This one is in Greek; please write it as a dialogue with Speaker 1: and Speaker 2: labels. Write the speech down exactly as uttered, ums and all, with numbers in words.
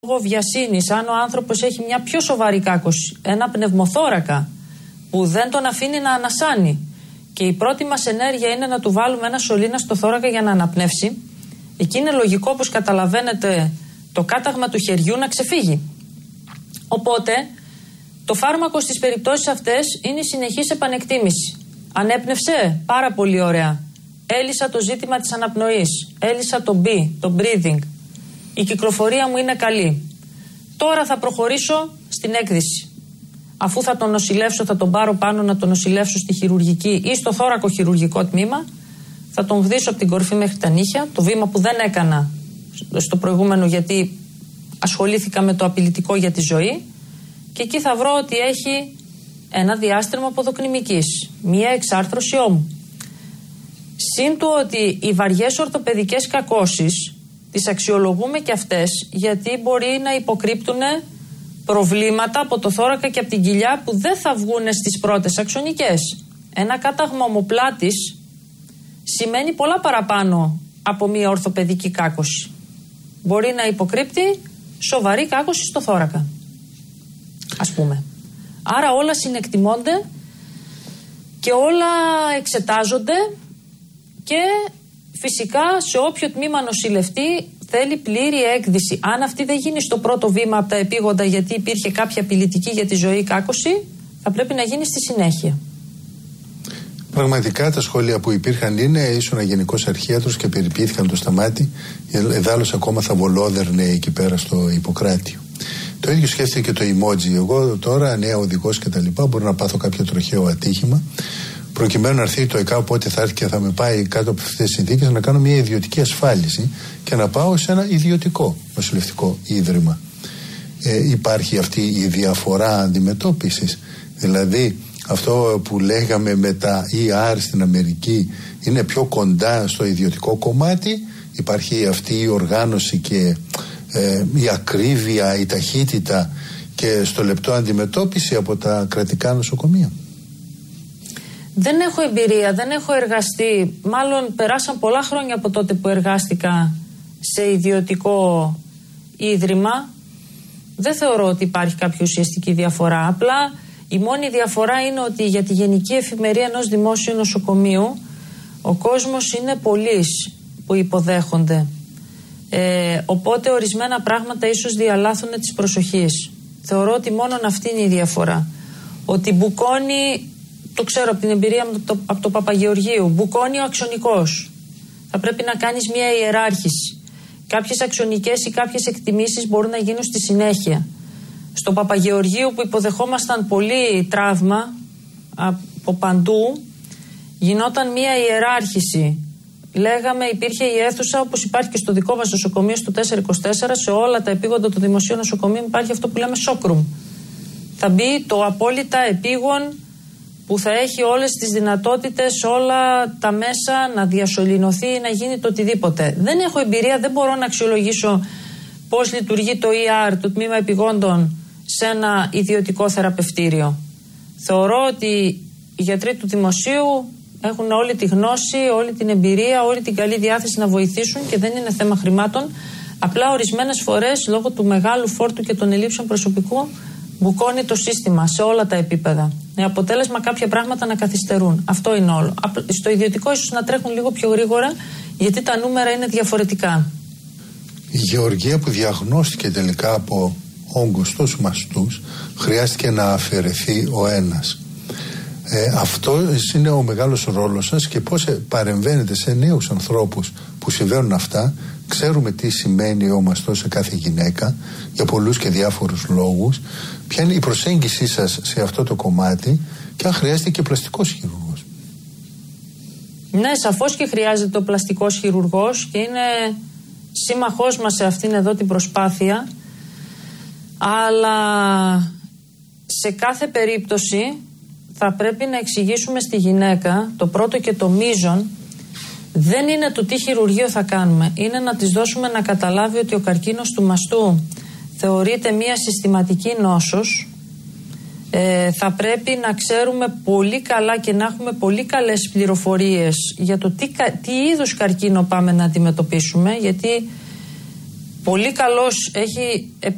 Speaker 1: Βιασύνης, αν ο άνθρωπος έχει μια πιο σοβαρή κάκωση, ένα πνευμοθώρακα που δεν τον αφήνει να ανασάνει και η πρώτη μας ενέργεια είναι να του βάλουμε ένα σωλήνα στο θώρακα για να αναπνεύσει, εκεί είναι λογικό, όπως καταλαβαίνετε, το κάταγμα του χεριού να ξεφύγει. Οπότε το φάρμακο στις περιπτώσεις αυτές είναι η συνεχής επανεκτίμηση. Ανέπνευσε, πάρα πολύ ωραία. Έλυσα το ζήτημα της αναπνοής, έλυσα το B, το breathing. Η κυκλοφορία μου είναι καλή. Τώρα θα προχωρήσω στην έκδυση. Αφού θα τον νοσηλεύσω, θα τον πάρω πάνω να τον νοσηλεύσω στη χειρουργική ή στο θώρακο χειρουργικό τμήμα, θα τον βδίσω από την κορφή μέχρι τα νύχια, το βήμα που δεν έκανα στο προηγούμενο γιατί ασχολήθηκα με το απειλητικό για τη ζωή, και εκεί θα βρω ότι έχει ένα διάστρεμα ποδοκνημικής, μία εξάρθρωση ώμου. Συν του ότι οι βαριές ορθοπαιδικές κακώσεις τις αξιολογούμε και αυτές, γιατί μπορεί να υποκρύπτουν προβλήματα από το θώρακα και από την κοιλιά που δεν θα βγουν στις πρώτες αξονικές. Ένα κάταγμα ομοπλάτης σημαίνει πολλά παραπάνω από μια ορθοπαιδική κάκωση. Μπορεί να υποκρύπτει σοβαρή κάκωση στο θώρακα, ας πούμε. Άρα όλα συνεκτιμώνται και όλα εξετάζονται και φυσικά σε όποιο τμήμα νοσηλευτεί θέλει πλήρη έκδυση. Αν αυτή δεν γίνει στο πρώτο βήμα από τα επίγοντα γιατί υπήρχε κάποια απειλητική για τη ζωή κάκωση, θα πρέπει να γίνει στη συνέχεια.
Speaker 2: Πραγματικά τα σχόλια που υπήρχαν είναι ήσουν γενικός αρχίατρος και περιποιήθηκαν το σταμάτη, εδάλλως ακόμα θα βολόδερνε εκεί πέρα στο Ιπποκράτιο. Το ίδιο σκέφτηκε και το emoji. Εγώ τώρα, νέα οδηγός και τα λοιπά, μπορώ να πάθω κάποιο τροχαίο ατύχημα, προκειμένου να έρθει το ΕΚΑ, οπότε θα έρθει και θα με πάει κάτω από αυτές τις συνθήκες να κάνω μια ιδιωτική ασφάλιση και να πάω σε ένα ιδιωτικό νοσηλευτικό ίδρυμα. Ε, υπάρχει αυτή η διαφορά αντιμετώπισης. Δηλαδή, αυτό που λέγαμε με τα ι αρ στην Αμερική είναι πιο κοντά στο ιδιωτικό κομμάτι. Υπάρχει αυτή η οργάνωση και ε, η ακρίβεια, η ταχύτητα και στο λεπτό αντιμετώπιση από τα κρατικά νοσοκομεία.
Speaker 1: Δεν έχω εμπειρία, δεν έχω εργαστεί. Μάλλον περάσαν πολλά χρόνια από τότε που εργάστηκα σε ιδιωτικό ίδρυμα. Δεν θεωρώ ότι υπάρχει κάποια ουσιαστική διαφορά. Απλά η μόνη διαφορά είναι ότι για τη γενική εφημερία ενός δημόσιου νοσοκομείου ο κόσμος είναι πολλής που υποδέχονται. Ε, οπότε ορισμένα πράγματα ίσως διαλάθουν της προσοχής. Θεωρώ ότι μόνο αυτή είναι η διαφορά. Ότι μπουκώνει, το ξέρω από την εμπειρία μου το, από το Παπαγεωργίου, μπουκώνει ο αξονικός. Θα πρέπει να κάνεις μια ιεράρχηση. Κάποιες αξονικές ή κάποιες εκτιμήσεις μπορούν να γίνουν στη συνέχεια. Στο Παπαγεωργίου που υποδεχόμασταν πολύ τραύμα από παντού, γινόταν μια ιεράρχηση. Λέγαμε, υπήρχε η αίθουσα όπως υπάρχει και στο δικό μας νοσοκομείο στο τετρακόσια είκοσι τέσσερα, σε όλα τα επίγοντα του δημοσίου νοσοκομείου υπάρχει αυτό που λέμε shockroom. Θα μπει το απόλυτα επίγον που θα έχει όλες τις δυνατότητες, όλα τα μέσα να διασωληνωθεί ή να γίνει το οτιδήποτε. Δεν έχω εμπειρία, δεν μπορώ να αξιολογήσω πώς λειτουργεί το ι αρ, το τμήμα επιγόντων, σε ένα ιδιωτικό θεραπευτήριο. Θεωρώ ότι οι γιατροί του δημοσίου έχουν όλη τη γνώση, όλη την εμπειρία, όλη την καλή διάθεση να βοηθήσουν και δεν είναι θέμα χρημάτων. Απλά ορισμένες φορές, λόγω του μεγάλου φόρτου και των ελλείψεων προσωπικού, μπουκώνει το σύστημα σε όλα τα επίπεδα. Με αποτέλεσμα κάποια πράγματα να καθυστερούν. Αυτό είναι όλο. Στο ιδιωτικό ίσως να τρέχουν λίγο πιο γρήγορα, γιατί τα νούμερα είναι διαφορετικά.
Speaker 2: Η Γεωργία που διαγνώστηκε τελικά από όγκους τόσο μαστούς, χρειάστηκε να αφαιρεθεί ο ένας. Ε, αυτό είναι ο μεγάλος ρόλος σας και πώς παρεμβαίνετε σε νέους ανθρώπους που συμβαίνουν αυτά. Ξέρουμε τι σημαίνει ο μαστός σε κάθε γυναίκα για πολλούς και διάφορους λόγους. Ποια είναι η προσέγγιση σας σε αυτό το κομμάτι και αν χρειάζεται και πλαστικός χειρουργός.
Speaker 1: Ναι, σαφώς και χρειάζεται ο πλαστικός χειρουργός και είναι σύμμαχός μας σε αυτήν εδώ την προσπάθεια, αλλά σε κάθε περίπτωση θα πρέπει να εξηγήσουμε στη γυναίκα το πρώτο και το μείζον δεν είναι το τι χειρουργείο θα κάνουμε, είναι να της δώσουμε να καταλάβει ότι ο καρκίνος του μαστού θεωρείται μια συστηματική νόσος. Ε, θα πρέπει να ξέρουμε πολύ καλά και να έχουμε πολύ καλές πληροφορίες για το τι, τι είδους καρκίνο πάμε να αντιμετωπίσουμε, γιατί πολύ καλώς έχει